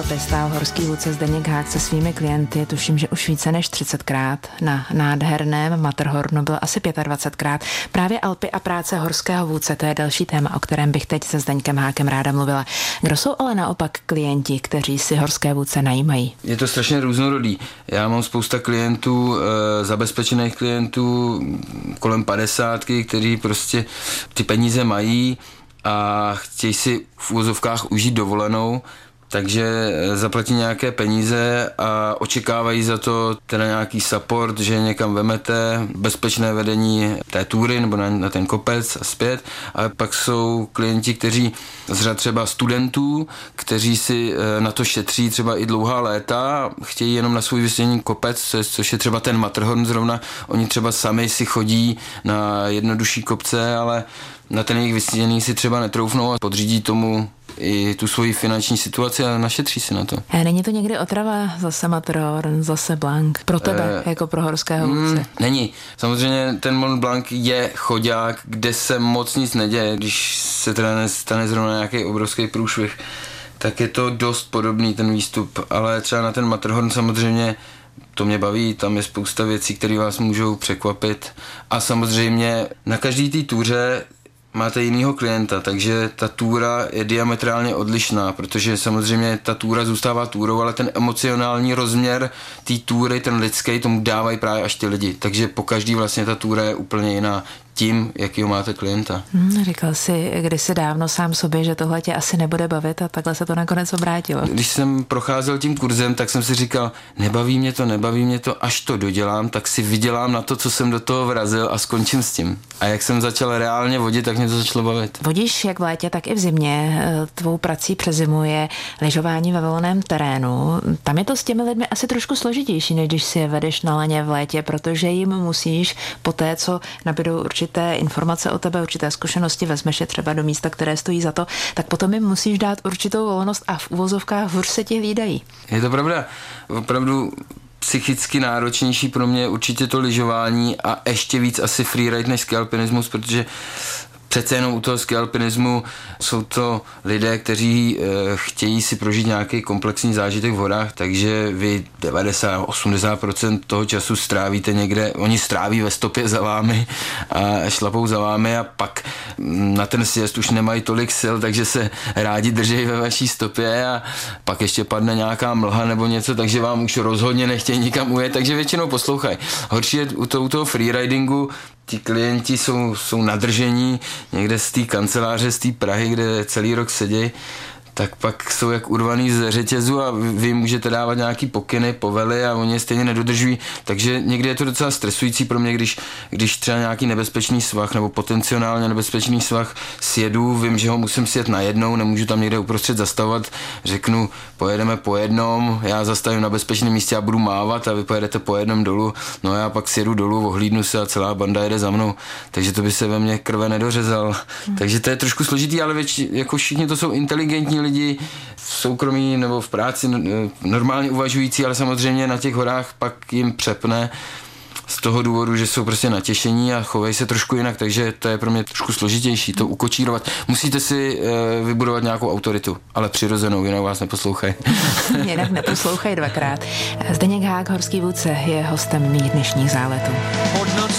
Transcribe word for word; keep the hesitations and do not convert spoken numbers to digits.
Vystál horský vůdce Zdeněk Hák se svými klienty, tuším, že už více než třicetkrát. Na nádherném Matterhornu byl asi dvacetpětkrát. Právě Alpy a práce horského vůdce, to je další téma, o kterém bych teď se Zdeňkem Hákem ráda mluvila. Kdo jsou ale naopak klienti, kteří si horské vůdce najímají? Je to strašně různorodý. Já mám spousta klientů, e, zabezpečených klientů, kolem padesátky, kteří prostě ty peníze mají a chtějí si v úvozovkách užít dovolenou, takže zaplatí nějaké peníze a očekávají za to teda nějaký support, že někam vemete, bezpečné vedení té túry nebo na, na ten kopec a zpět. A pak jsou klienti, kteří z řad třeba studentů, kteří si na to šetří třeba i dlouhá léta, chtějí jenom na svůj vysněný kopec, což je třeba ten Matterhorn zrovna. Oni třeba sami si chodí na jednodušší kopce, ale na ten jejich vysněný si třeba netroufnou a podřídí tomu i tu svoji finanční situaci a našetří si na to. A není to někdy otrava, zase Matterhorn, zase Blanc, pro tebe, e, jako pro horského vůdce? Mm, není. Samozřejmě ten Mont Blanc je choďák, kde se moc nic neděje, když se teda nestane zrovna nějaký obrovský průšvih, tak je to dost podobný ten výstup, ale třeba na ten Matterhorn samozřejmě to mě baví, tam je spousta věcí, které vás můžou překvapit a samozřejmě na každý té túře máte jinýho klienta, takže ta túra je diametrálně odlišná, protože samozřejmě ta túra zůstává túrou, ale ten emocionální rozměr té túry, ten lidský, tomu dávají právě až ty lidi. Takže po každý vlastně ta túra je úplně jiná tím, jakýho máte klienta. Hmm, říkal jsi kdysi dávno sám sobě, že tohle tě asi nebude bavit a takhle se to nakonec obrátilo. Když jsem procházel tím kurzem, tak jsem si říkal, nebaví mě to, nebaví mě to, až to dodělám, tak si vydělám na to, co jsem do toho vrazil a skončím s tím. A jak jsem začal reálně vodit, tak mě to začalo bavit. Vodíš jak v létě, tak i v zimě. Tvou prací přes zimu je lyžování ve volném terénu. Tam je to s těmi lidmi asi trošku složitější, než když si je vedeš na laně v létě, protože jim musíš po té, co nabídou určité informace o tebe, určité zkušenosti, vezmeš je třeba do místa, které stojí za to, tak potom jim musíš dát určitou volnost a v uvozovkách hůř se ti hlídají. Je to pravda. Opravdu psychicky náročnější pro mě určitě to lyžování a ještě víc asi freeride než skialpinismus, protože přece jenom u toho skialpinismu jsou to lidé, kteří e, chtějí si prožít nějaký komplexní zážitek v horách, takže vy devadesát až osmdesát procent toho času strávíte někde, oni stráví ve stopě za vámi a šlapou za vámi a pak na ten sjezd už nemají tolik sil, takže se rádi drží ve vaší stopě a pak ještě padne nějaká mlha nebo něco, takže vám už rozhodně nechtějí nikam ujet, takže většinou poslouchají. Horší je u toho, u toho freeridingu, ti klienti jsou, jsou nadržení někde z té kanceláře, z té Prahy, kde celý rok sedí, tak pak jsou jak urvaný z řetězu a vy můžete dávat nějaký pokyny, povely a oni je stejně nedodržují. Takže někdy je to docela stresující pro mě, když, když třeba nějaký nebezpečný svah nebo potenciálně nebezpečný svah sjedu, vím, že ho musím sjet najednou, nemůžu tam někde uprostřed zastavovat, řeknu, pojedeme po jednom, já zastavím na bezpečném místě a budu mávat a vy pojedete po jednom dolů, no já pak sjedu dolů, ohlídnu se a celá banda jede za mnou, takže to by se ve mně krve nedořezal. Hmm. Takže to je trošku složitý, ale věč, jako všichni to jsou inteligentní lidi v soukromí nebo v práci normálně uvažující, ale samozřejmě na těch horách pak jim přepne z toho důvodu, že jsou prostě natěšení a chovají se trošku jinak, takže to je pro mě trošku složitější to ukočírovat. Musíte si e, vybudovat nějakou autoritu, ale přirozenou, jinak vás neposlouchají. Jinak neposlouchají dvakrát. Zdeněk Hák, horský vůdce, je hostem mých dnešních záletů.